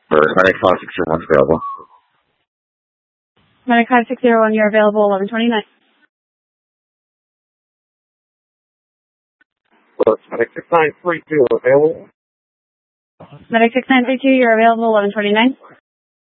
Or Medic 5601 available. Medic 5601, you're available 1129. Medic 6932 available. Medic 6932, you're available 1129.